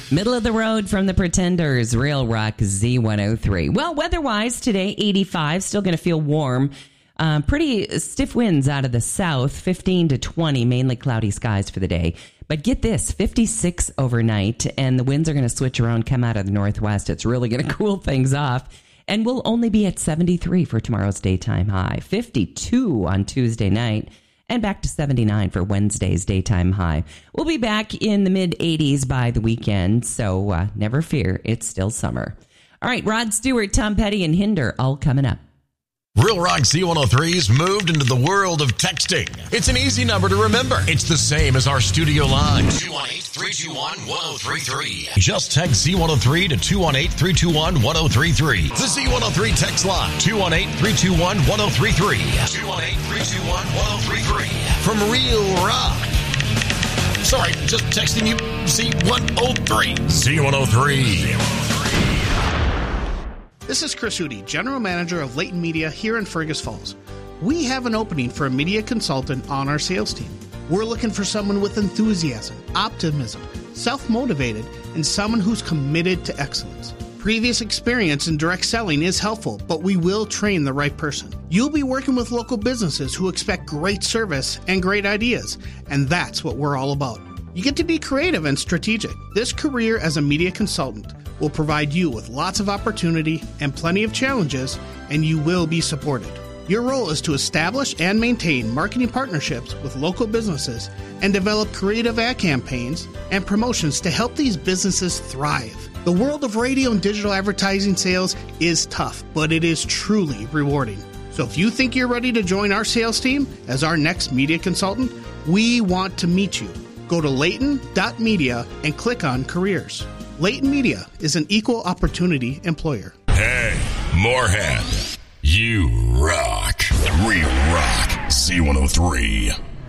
Middle of the road from the Pretenders, Real Rock Z103. Well, weather-wise, today, 85, still going to feel warm. Pretty stiff winds out of the south, 15 to 20, mainly cloudy skies for the day. But get this, 56 overnight, and the winds are going to switch around, come out of the northwest. It's really going to cool things off. And we'll only be at 73 for tomorrow's daytime high, 52 on Tuesday night, and back to 79 for Wednesday's daytime high. We'll be back in the mid-80s by the weekend, so never fear, it's still summer. All right, Rod Stewart, Tom Petty, and Hinder all coming up. Real Rock Z103's moved into the world of texting. It's an easy number to remember. It's the same as our studio line. 218-321-1033. Just text Z103 to 218-321-1033. The Z103 text line. 218-321-1033. 218-321-1033. From Real Rock. Sorry, just texting you Z103. Z103. This is Chris Hootie, General Manager of Leighton Media here in Fergus Falls. We have an opening for a media consultant on our sales team. We're looking for someone with enthusiasm, optimism, self-motivated, and someone who's committed to excellence. Previous experience in direct selling is helpful, but we will train the right person. You'll be working with local businesses who expect great service and great ideas, and that's what we're all about. You get to be creative and strategic. This career as a media consultant will provide you with lots of opportunity and plenty of challenges, and you will be supported. Your role is to establish and maintain marketing partnerships with local businesses and develop creative ad campaigns and promotions to help these businesses thrive. The world of radio and digital advertising sales is tough, but it is truly rewarding. So if you think you're ready to join our sales team as our next media consultant, we want to meet you. Go to Leighton.media and click on Careers. Leighton Media is an equal opportunity employer. Hey, Moorhead, you rock. Real Rock Z103.